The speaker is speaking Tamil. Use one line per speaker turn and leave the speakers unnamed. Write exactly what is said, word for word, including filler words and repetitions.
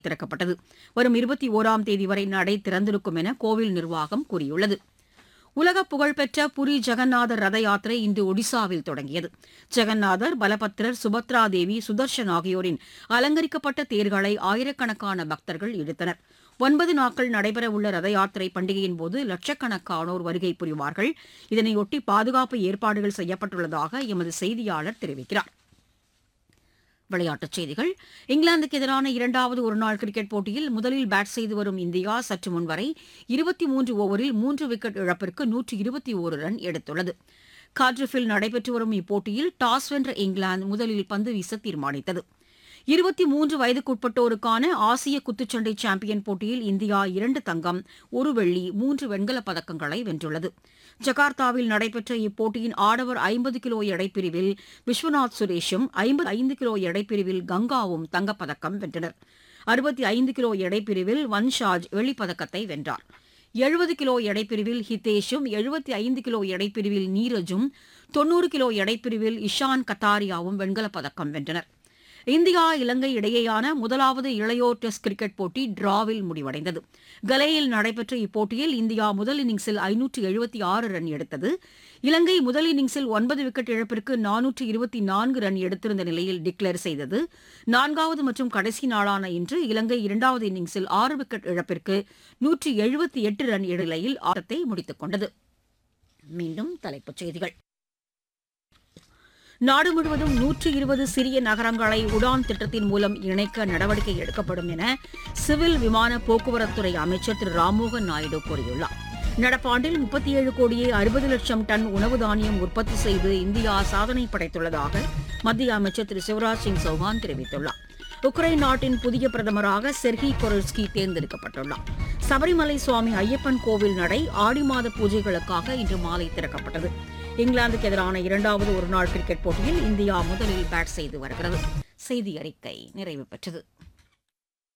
திறக்கப்பட்டது. வரும் இருபத்தி ஒராம் தேதி வரை நடை திறந்திருக்கும் என கோவில் நிர்வாகம் கூறியுள்ளது. உலக புகழ்பெற்ற புரி ஜெகநாதர் ரத யாத்திரை இன்று ஒடிசாவில் தொடங்கியது. ஜெகநாதர், பலபத்ரர், சுபத்ரா தேவி, சுதர்ஷன் ஆகியோரின் அலங்கரிக்கப்பட்ட தேர்களை ஆயிரக்கணக்கான பக்தர்கள் இழுத்தனர். ஒன்பது நாட்கள் நடைபெறவுள்ள ரத யாத்திரை பண்டிகையின்போது லட்சக்கணக்கானோர் வருகை புரிவார்கள். இதனையொட்டி பாதுகாப்பு ஏற்பாடுகள் செய்யப்பட்டுள்ளதாக எமது செய்தியாளர் தெரிவிக்கிறார். விளையாட்டுச் செய்திகள். இங்கிலாந்துக்கு எதிரான இரண்டாவது ஒருநாள் கிரிக்கெட் போட்டியில் முதலில் பேட் செய்து வரும் இந்தியா சற்று முன்வரை இருபத்தி மூன்று ஓவரில் மூன்று விக்கெட் இழப்பிற்கு நூற்று இருபத்தி ஒரு ரன் எடுத்துள்ளது. கார்டிஃபில் நடைபெற்று வரும் இப்போட்டியில் டாஸ் வென்ற இங்கிலாந்து முதலில் பந்து வீச தீர்மானித்தது. இருபத்தி மூன்று வயதுக்குட்பட்டோருக்கான ஆசிய குத்துச்சண்டை சாம்பியன் போட்டியில் இந்தியா இரண்டு தங்கம், ஒரு வெள்ளி, மூன்று வெண்கலப் பதக்கங்களை வென்றுள்ளது. ஜகார்த்தாவில் நடைபெற்ற இப்போட்டியின் ஆடவர் ஐம்பது கிலோ எடைப்பிரிவில் விஸ்வநாத் சுரேஷும் ஐம்பத்தி ஐந்து கிலோ எடைப்பிரிவில் கங்காவும் தங்கப்பதக்கம் வென்றனர். அறுபத்தி ஐந்து கிலோ எடைப்பிரிவில் வன்ஷாஜ் வெள்ளிப்பதக்கத்தை வென்றார். எழுபது கிலோ எடைப்பிரிவில் ஹிதேஷும், எழுபத்தி ஐந்து கிலோ எடைப்பிரிவில் நீரஜும், தொன்னூறு கிலோ எடைப்பிரிவில் இஷான் கத்தாரியாவும் வெண்கலப் பதக்கம் வென்றனர். இந்தியா இலங்கை இடையேயான முதலாவது இளையோர் டெஸ்ட் கிரிக்கெட் போட்டி டிராவில் முடிவடைந்தது. கலேயில் நடைபெற்ற இப்போட்டியில் இந்தியா முதல் இன்னிங்ஸில் ஐநூற்று எழுபத்தி ஆறு ரன் எடுத்தது. இலங்கை முதல் இன்னிங்ஸில் ஒன்பது விக்கெட் இழப்பிற்கு நானூற்று இருபத்தி நான்கு ரன் எடுத்திருந்த நிலையில் டிக்ளேர் செய்தது. நான்காவது மற்றும் கடைசி நாளான இன்று இலங்கை இரண்டாவது இன்னிங்ஸில் ஆறு விக்கெட் இழப்பிற்கு நூற்று எழுபத்தி எட்டு ரன் என்ற நிலையில் ஆட்டத்தை முடித்துக் கொண்டது. மீண்டும் தலைப்புச் செய்திகள். நாடு முழுவதும் நூற்று இருபது சிறிய நகரங்களை உடான் திட்டத்தின் மூலம் இணைக்க நடவடிக்கை எடுக்கப்படும் என சிவில் விமான போக்குவரத்துறை அமைச்சர் திரு ராம்மோகன் நாயுடு கூறியுள்ளார். நடப்பாண்டில் முப்பத்தி ஏழு கோடியே அறுபது லட்சம் டன் உணவு தானியம் உற்பத்தி செய்து இந்தியா சாதனை படைத்துள்ளதாக மத்திய அமைச்சர் திரு சிவராஜ் சிங் சௌஹான் தெரிவித்துள்ளார். உக்ரைன் நாட்டின் புதிய பிரதமராக செர்ஹி கொரல்ஸ்கி தேர்ந்தெடுக்கப்பட்டுள்ளார். சபரிமலை சுவாமி ஐயப்பன் கோவில் நடை ஆடி மாத பூஜைகளுக்காக இன்று மாலை திறக்கப்பட்டது. இங்கிலாந்துக்கு எதிரான இரண்டாவது ஒருநாள் கிரிக்கெட் போட்டியில் இந்தியா முதலில் பேட் செய்து வருகிறது. செய்தி அறிக்கை நிறைவு பெற்றது.